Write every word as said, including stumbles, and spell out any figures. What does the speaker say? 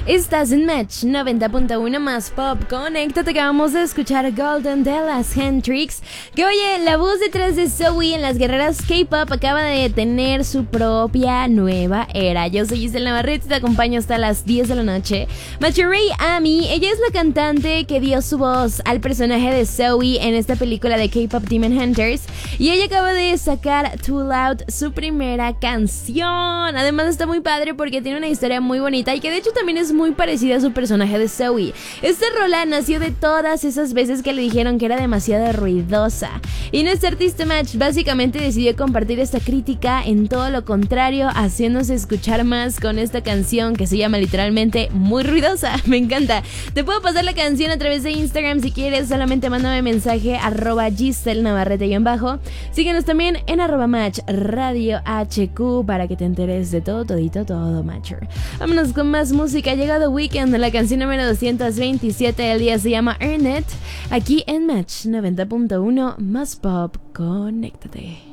Estás en Match noventa punto uno más Pop. Conéctate, acabamos de escuchar Golden de las Hendrix. Que oye, la voz detrás de Zoe en las guerreras K-pop acaba de tener su propia nueva era. Yo soy Giselle Navarrete y te acompaño hasta las diez de la noche. Macherey Ami, ella es la cantante que dio su voz al personaje de Zoe en esta película de K-pop Demon Hunters. Y ella acaba de sacar Too Loud, su primera canción. Además está muy padre porque tiene una historia muy bonita y que de hecho también es muy parecida a su personaje de Zoe. Esta rola nació de todas esas veces que le dijeron que era demasiado ruidosa. Y nuestro artista Match básicamente decidió compartir esta crítica en todo lo contrario, haciéndose escuchar más con esta canción que se llama literalmente Muy Ruidosa. Me encanta. Te puedo pasar la canción a través de Instagram si quieres. Solamente mándame mensaje arroba Giselle Navarrete y en bajo. Síguenos también en arroba Match Radio H Q para que te enteres de todo, todito, todo Matcher. Vámonos con más música. Ha llegado Weekend, la canción número doscientos veintisiete del día se llama Earn It, aquí en Match noventa punto uno más Pop. Conéctate.